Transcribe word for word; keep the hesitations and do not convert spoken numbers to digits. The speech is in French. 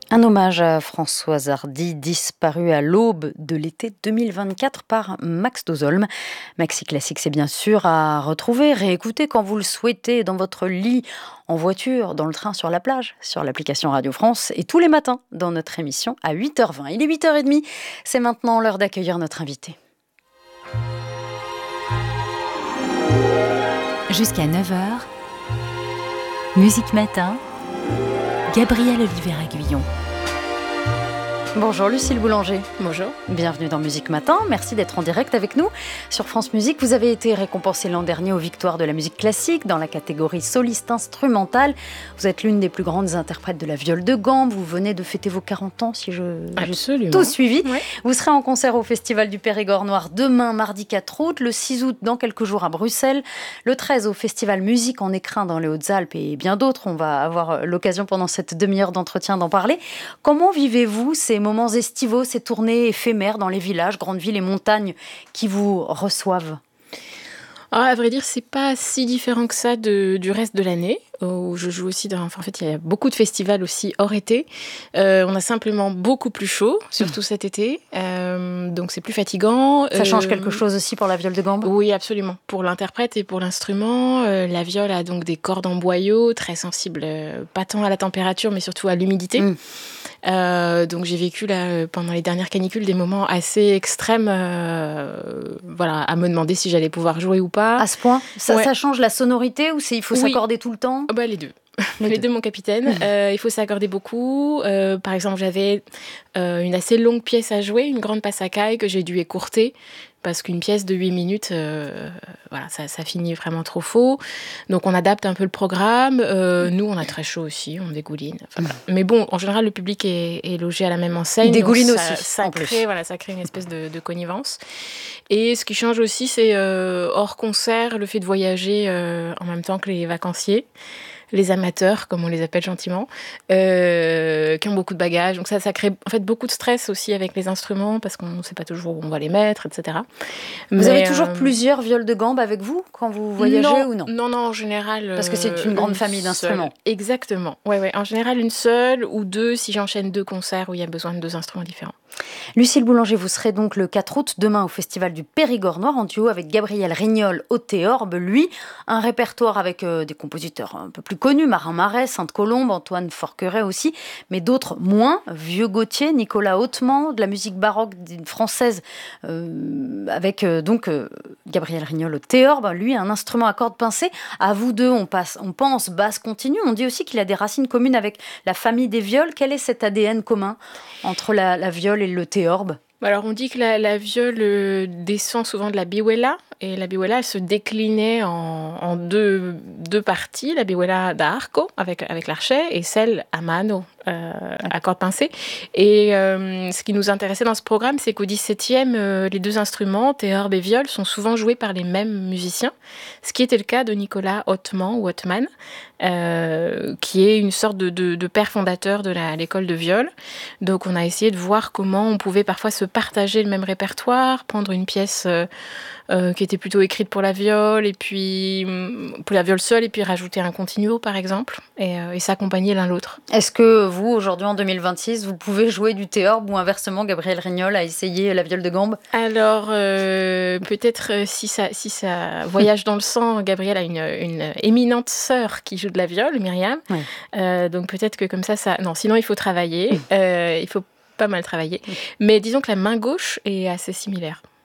Un hommage à Françoise Hardy, disparue à l'aube de l'été deux mille vingt-quatre par Max Dozolm. Maxi Classique, c'est bien sûr à retrouver, réécouter quand vous le souhaitez, dans votre lit, en voiture, dans le train, sur la plage, sur l'application Radio France et tous les matins dans notre émission à huit heures vingt. Il est huit heures trente, c'est maintenant l'heure d'accueillir notre invité. Jusqu'à neuf heures, Musique Matin, Gabrielle Olivier-Aguillon. Bonjour Lucille Boulanger. Bonjour. Bienvenue dans Musique Matin. Merci d'être en direct avec nous sur France Musique. Vous avez été récompensée l'an dernier aux Victoires de la musique classique dans la catégorie soliste instrumentale. Vous êtes l'une des plus grandes interprètes de la viole de gambe. Vous venez de fêter vos quarante ans, si je j'ai tout suivi. Ouais. Vous serez en concert au Festival du Périgord Noir demain, mardi quatre août, le six août dans quelques jours à Bruxelles, le treize au Festival Musique en Écrin dans les Hautes-Alpes et bien d'autres. On va avoir l'occasion pendant cette demi-heure d'entretien d'en parler. Comment vivez-vous ces moments estivaux, ces tournées éphémères dans les villages, grandes villes et montagnes qui vous reçoivent? Ah, à vrai dire, c'est pas si différent que ça de, du reste de l'année, où je joue aussi dans... Enfin, en fait, il y a beaucoup de festivals aussi hors été. Euh, on a simplement beaucoup plus chaud, surtout mmh. cet été. Euh, donc, c'est plus fatigant. Ça change euh, quelque chose aussi pour la viole de gambe? Oui, absolument. Pour l'interprète et pour l'instrument, euh, la viole a donc des cordes en boyau, très sensibles, euh, pas tant à la température, mais surtout à l'humidité. Mmh. Euh, donc j'ai vécu là pendant les dernières canicules des moments assez extrêmes, euh, voilà, à me demander si j'allais pouvoir jouer ou pas. À ce point, ça, ouais. ça change la sonorité ou c'est il faut oui. s'accorder tout le temps? Bah les deux. Les, les deux. deux, mon capitaine. Euh, il faut s'accorder beaucoup. Euh, par exemple, j'avais euh, une assez longue pièce à jouer, une grande passe à caille que j'ai dû écourter. Parce qu'une pièce de huit minutes, euh, voilà, ça, ça finit vraiment trop faux. Donc on adapte un peu le programme. Euh, nous, on a très chaud aussi, on dégouline. Enfin, voilà. Mais bon, en général, le public est, est logé à la même enseigne. Il dégouline aussi, ça, ça en crée, plus. Voilà, ça crée une espèce de, de connivence. Et ce qui change aussi, c'est euh, hors concert, le fait de voyager euh, en même temps que les vacanciers. Les amateurs, comme on les appelle gentiment, euh, qui ont beaucoup de bagages. Donc ça, ça crée en fait beaucoup de stress aussi avec les instruments parce qu'on ne sait pas toujours où on va les mettre, et cetera. Vous Mais, avez toujours euh... plusieurs viols de gambe avec vous quand vous voyagez non, ou non? Non, non, en général... Parce que c'est une grande une famille d'instruments. Seule. Exactement. Ouais, ouais. En général, une seule ou deux si j'enchaîne deux concerts où il y a besoin de deux instruments différents. Lucille Boulanger, vous serez donc le quatre août, demain, au Festival du Périgord Noir, en duo avec Gabriel Rignol au théorbe. Lui, un répertoire avec euh, des compositeurs un peu plus connus, Marin Marais, Sainte-Colombe, Antoine Forqueret aussi, mais d'autres moins, Vieux Gauthier, Nicolas Hautement, de la musique baroque française, euh, avec euh, donc euh, Gabriel Rignol au théorbe, lui, un instrument à cordes pincées. À vous deux, on, passe, on pense basse continue. On dit aussi qu'il a des racines communes avec la famille des viols. Quel est cet A D N commun entre la, la viole et le théorbe? Alors on dit que la, la viole euh, descend souvent de la biwela, et la biwela elle se déclinait en, en deux, deux parties, la biwela d'arco avec, avec l'archet et celle à mano, euh, à cordes pincées. Et euh, ce qui nous intéressait dans ce programme, c'est qu'au dix-septième, euh, les deux instruments, théorbe et viole, sont souvent joués par les mêmes musiciens, ce qui était le cas de Nicolas Hautement ou Hautement, euh, qui est une sorte de, de, de père fondateur de la, l'école de viole. Donc on a essayé de voir comment on pouvait parfois se partager le même répertoire, prendre une pièce euh, euh, qui était plutôt écrite pour la viole, et puis pour la viole seule, et puis rajouter un continuo par exemple, et, euh, et s'accompagner l'un l'autre. Est-ce que vous, aujourd'hui en deux mille vingt-six, vous pouvez jouer du théorbe ou inversement, Gabriel Rignol a essayé la viole de gambe? Alors, euh, peut-être euh, si, ça, si ça voyage dans le sang, Gabriel a une, une éminente sœur qui joue de la viole, Myriam, oui. euh, donc peut-être que comme ça, ça... Non, sinon il faut travailler, euh, il faut pas mal travailler. Mais disons que la main gauche est assez similaire.